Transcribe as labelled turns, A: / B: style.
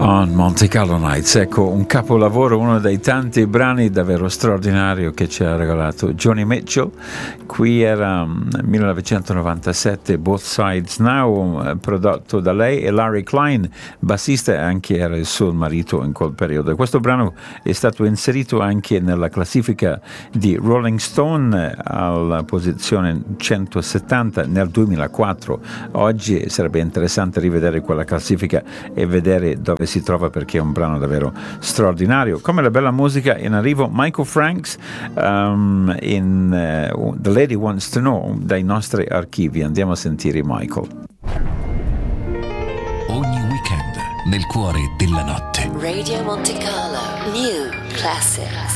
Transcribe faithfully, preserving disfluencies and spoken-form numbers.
A: On Monte Carlo Nights, ecco un capolavoro, uno dei tanti brani davvero straordinario che ci ha regalato Joni Mitchell. Qui era millenovecentonovantasette, Both Sides Now, prodotto da lei e Larry Klein, bassista, e anche era il suo marito in quel periodo. Questo brano è stato inserito anche nella classifica di Rolling Stone alla posizione centosettanta nel duemilaquattro. Oggi sarebbe interessante rivedere quella classifica e vedere dove si trova, perché è un brano davvero straordinario. Come la bella musica in arrivo, Michael Franks um, in uh, The Lady Wants to Know, dai nostri archivi. Andiamo a sentire Michael.
B: Ogni weekend nel cuore della notte.
C: Radio Monte Carlo, New Classics.